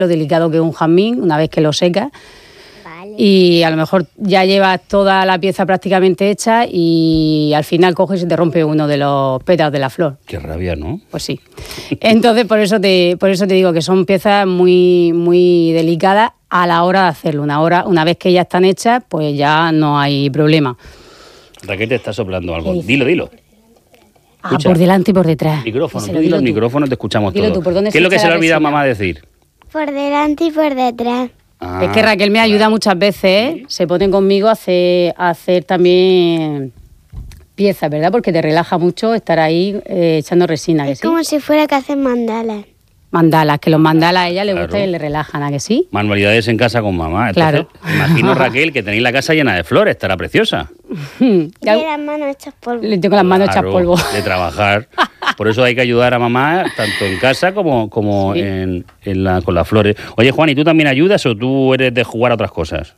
lo delicado que es un jazmín una vez que lo secas. Vale. Y a lo mejor ya llevas toda la pieza prácticamente hecha y al final coges y se te rompe uno de los pétalos de la flor. Qué rabia, ¿no? Pues sí. Entonces, por eso te digo que son piezas muy, muy delicadas a la hora de hacerlo. Una vez que ya están hechas, pues ya no hay problema. Raquel te está soplando algo. Dilo. Escucha. Por delante y por detrás. Micrófono, Ese tú dilo al tú. micrófono, te escuchamos Dilo todo. tú, ¿por dónde ¿Qué es se lo que echa se le la olvida a resina? mamá decir? Por delante y por detrás. Ah, Es que Raquel me ayuda muchas veces, ¿eh? Se ponen conmigo a hacer también piezas, ¿verdad? Porque te relaja mucho estar ahí echando resina, ¿que Es sí? como si fuera que hacen mandalas. Mandalas, que los mandalas a ella le Claro. gusta y le relajan, ¿a que sí? Manualidades en casa con mamá. Entonces, Claro. imagino, Raquel, que tenéis la casa llena de flores, estará preciosa. Y las manos hechas polvo. Le tengo las manos hechas Claro, polvo. de trabajar. Por eso hay que ayudar a mamá, tanto en casa como Sí. con las flores. Oye, Juan, ¿y tú también ayudas o tú eres de jugar a otras cosas?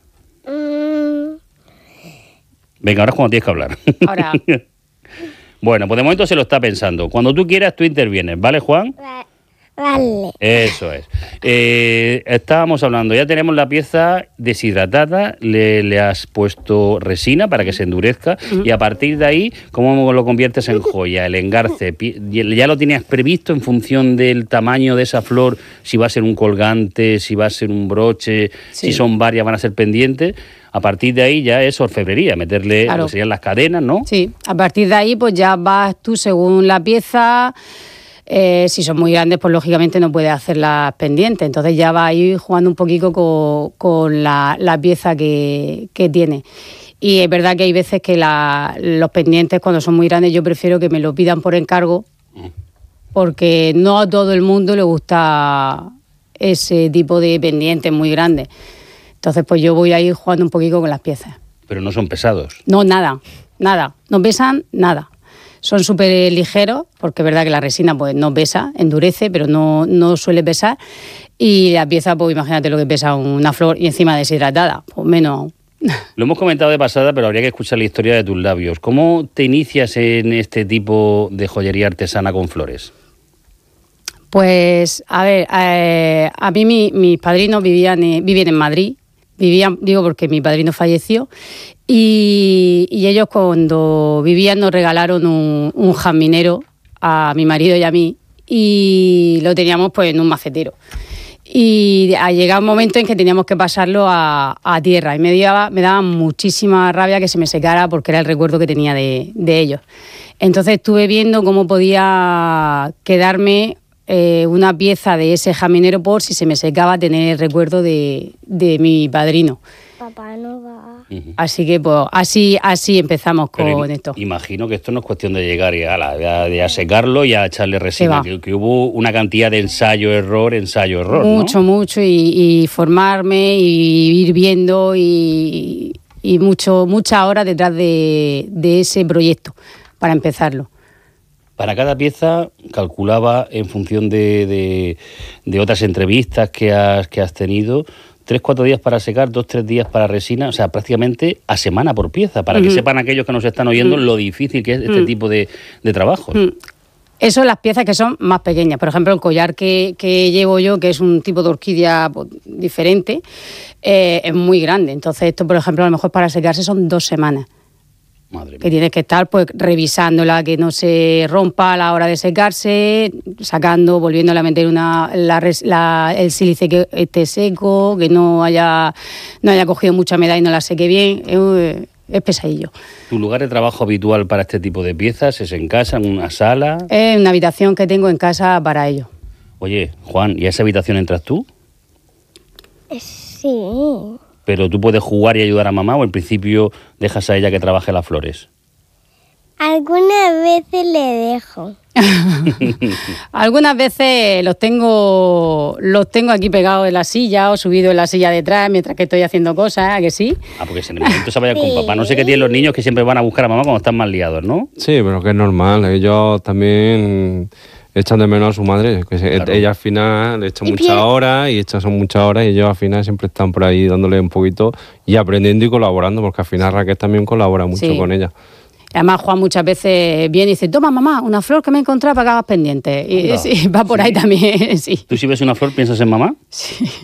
Venga, ahora es cuando tienes que hablar. Ahora. Bueno, pues de momento se lo está pensando. Cuando tú quieras, tú intervienes, ¿vale, Juan? Vale. Eso es. Estábamos hablando, ya tenemos la pieza deshidratada, le has puesto resina para que se endurezca y a partir de ahí, ¿cómo lo conviertes en joya? El engarce, ¿ya lo tenías previsto en función del tamaño de esa flor? Si va a ser un colgante, si va a ser un broche, Sí. si son varias van a ser pendientes. A partir de ahí ya es orfebrería, meterle Claro. lo que serían las cadenas, ¿no? Sí, a partir de ahí pues ya vas tú según la pieza. Si son muy grandes, pues lógicamente no puedes hacerlas pendientes. Entonces ya vas a ir jugando un poquito con la pieza que tiene. Y es verdad que hay veces que los pendientes, cuando son muy grandes, yo prefiero que me lo pidan por encargo, porque no a todo el mundo le gusta ese tipo de pendientes muy grandes. Entonces pues yo voy a ir jugando un poquito con las piezas. Pero no son pesados. No, nada, no pesan nada. Son súper ligeros, porque es verdad que la resina pues no pesa, endurece, pero no suele pesar. Y la pieza, pues imagínate lo que pesa una flor y encima deshidratada, pues menos aún. Lo hemos comentado de pasada, pero habría que escuchar la historia de tus labios. ¿Cómo te inicias en este tipo de joyería artesana con flores? Pues, a ver, a mí mis padrinos viven en Madrid. Digo porque mi padrino falleció, y ellos cuando vivían nos regalaron un jazminero a mi marido y a mí, y lo teníamos pues en un macetero. Y llegaba un momento en que teníamos que pasarlo a tierra, y me daba muchísima rabia que se me secara porque era el recuerdo que tenía de ellos. Entonces estuve viendo cómo podía quedarme una pieza de ese jazminero por si se me secaba tener el recuerdo de mi padrino. Papá no va. Así que pues así empezamos con esto. Imagino que esto no es cuestión de llegar y a secarlo y a echarle resina, que hubo una cantidad de ensayo-error, Mucho, ¿no? mucho, y formarme y ir viendo y muchas horas detrás de ese proyecto para empezarlo. Para cada pieza calculaba en función de otras entrevistas que has tenido, 3-4 días para secar, 2-3 días para resina, o sea, prácticamente a semana por pieza, para que sepan aquellos que nos están oyendo lo difícil que es este tipo de trabajo. Eso en las piezas que son más pequeñas. Por ejemplo, el collar que llevo yo, que es un tipo de orquídea pues, diferente, es muy grande. Entonces esto, por ejemplo, a lo mejor para secarse son 2 semanas. Madre mía. Que tienes que estar pues revisándola, que no se rompa a la hora de secarse, sacando, volviéndola a meter el sílice que esté seco, que no haya cogido mucha humedad y no la seque bien. Es pesadillo. ¿Tu lugar de trabajo habitual para este tipo de piezas es en casa, en una sala? Es una habitación que tengo en casa para ello. Oye, Juan, ¿y a esa habitación entras tú? Sí. ¿Pero tú puedes jugar y ayudar a mamá o en principio dejas a ella que trabaje las flores? Algunas veces le dejo. Algunas veces los tengo aquí pegados en la silla o subido en la silla detrás mientras que estoy haciendo cosas, ¿a que sí? Ah, porque en el momento se vaya con papá. No sé qué tienen los niños que siempre van a buscar a mamá cuando están más liados, ¿no? Sí, pero que es normal. Ellos también echan de menos a su madre. Claro. Ella al final le echa muchas horas y estas son muchas horas y ellos al final siempre están por ahí dándole un poquito y aprendiendo y colaborando porque al final Raquel también colabora mucho Sí. con ella. Además, Juan muchas veces viene y dice, toma mamá, una flor que me he encontrado para que hagas pendiente. Y sí, va por ahí también, sí. ¿Tú si ves una flor piensas en mamá? Sí.